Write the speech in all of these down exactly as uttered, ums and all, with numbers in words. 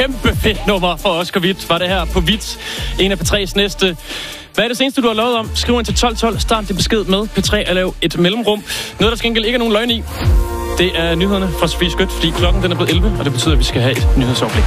kæmpe fedt nummer for Oscar Witt. Var det her på Witt, en af P tre's næste. Hvad er det seneste, du har lovet om? Skriv ind til tolv tolv, start din besked med P tre og lav et mellemrum. Noget, der skal ikke er nogen løgn i. Det er nyhederne fra Sofie Skødt, fordi klokken den er blevet elleve, og det betyder, at vi skal have et nyhedsoverblik.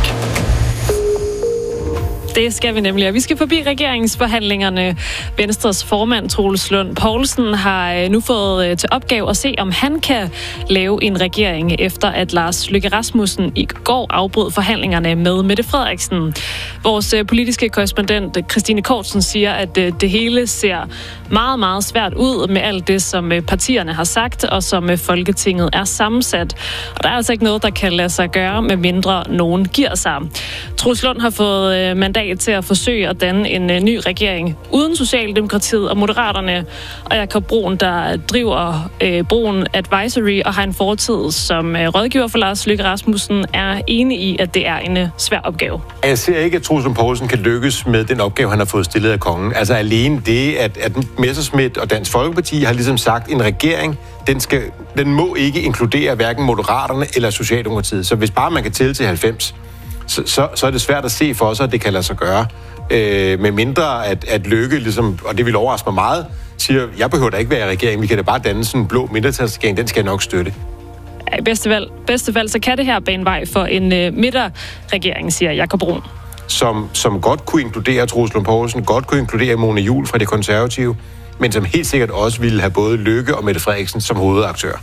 Det skal vi nemlig, og vi skal forbi regeringsforhandlingerne. Venstres formand, Troels Lund Poulsen, har nu fået til opgave at se, om han kan lave en regering, efter at Lars Løkke Rasmussen i går afbrød forhandlingerne med Mette Frederiksen. Vores politiske korrespondent, Christine Kortsen, siger, at det hele ser meget, meget svært ud med alt det, som partierne har sagt, og som Folketinget er sammensat. Og der er altså ikke noget, der kan lade sig gøre, med mindre nogen giver sig. Troels Lund har fået mandat til at forsøge at danne en uh, ny regering uden Socialdemokratiet og Moderaterne. Og Jakob Brun, der driver uh, Brun Advisory og har en fortid som uh, rådgiver for Lars Løkke Rasmussen, er enig i, at det er en uh, svær opgave. Jeg ser ikke, at Troels Lund Poulsen kan lykkes med den opgave, han har fået stillet af kongen. Altså alene det, at, at Messerschmidt og Dansk Folkeparti har ligesom sagt, en regering, den, skal, den må ikke inkludere hverken Moderaterne eller Socialdemokratiet. Så hvis bare man kan tælle til halvfems, Så, så, så er det svært at se for sig, at det kan lade sig gøre. Øh, med mindre at, at Løkke, ligesom, og det vil overraske mig meget, siger, jeg behøver da ikke være i regeringen, vi kan da bare danne sådan en blå mindretalsregering, den skal jeg nok støtte. Ja, i bedste fald, bedste fald, så kan det her bane vej for en uh, midterregering, siger Jakob Brun. Som, som godt kunne inkludere Troels Lund Poulsen, godt kunne inkludere Mona Juul fra Det Konservative, men som helt sikkert også ville have både Løkke og Mette Frederiksen som hovedaktør.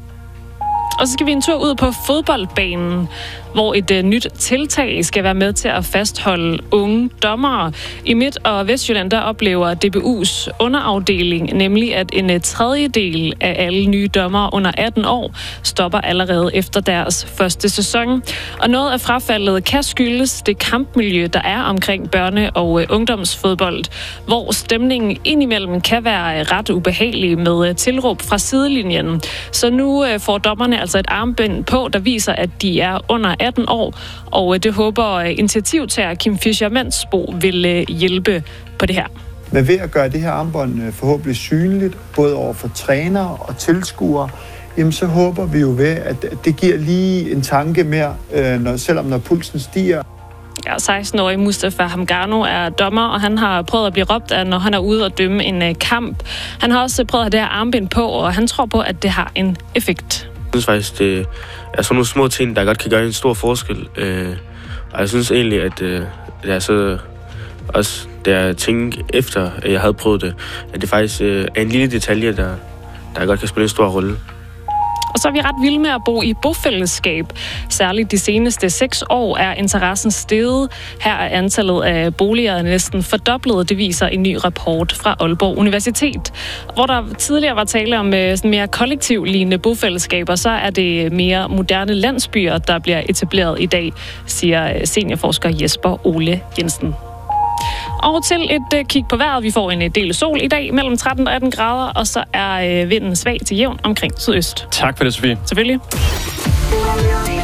Og så skal vi en tur ud på fodboldbanen, hvor et uh, nyt tiltag skal være med til at fastholde unge dommere. I Midt- og Vestjylland, der oplever D B U's underafdeling nemlig, at en uh, tredjedel af alle nye dommere under atten år stopper allerede efter deres første sæson. Og noget af frafaldet kan skyldes det kampmiljø, der er omkring børne- og uh, ungdomsfodbold, hvor stemningen indimellem kan være uh, ret ubehagelig med uh, tilråb fra sidelinjen. Så nu uh, får dommerne altså et armbind på, der viser, at de er under atten år, og det håber initiativtager Kim Fischer-Mansbo vil hjælpe på det her. Men ved at gøre det her armbånd forhåbentlig synligt, både over for trænere og tilskuere, jamen så håber vi jo ved, at det giver lige en tanke mere, når, selvom når pulsen stiger. Ja, seksten-årige Mustafa Hamgano er dommer, og han har prøvet at blive råbt af, når han er ude og dømme en kamp. Han har også prøvet at have det her armbind på, og han tror på, at det har en effekt. Jeg synes faktisk, det er sådan nogle små ting, der godt kan gøre en stor forskel. Øh, og jeg synes egentlig, at øh, det er så også, da jeg tænkte efter, at jeg havde prøvet det, at det faktisk øh, er en lille detalje, der, der godt kan spille en stor rolle. Og så er vi ret vilde med at bo i bofællesskab. Særligt de seneste seks år er interessen steget. Her er antallet af boliger næsten fordoblet, det viser en ny rapport fra Aalborg Universitet. Hvor der tidligere var tale om sådan mere kollektivlignende bofællesskaber, så er det mere moderne landsbyer, der bliver etableret i dag, siger seniorforsker Jesper Ole Jensen. Og til et uh, kig på vejret. Vi får en del sol i dag mellem tretten og atten grader, og så er uh, vinden svag til jævn omkring sydøst. Tak for det, Sofie. Selvfølgelig.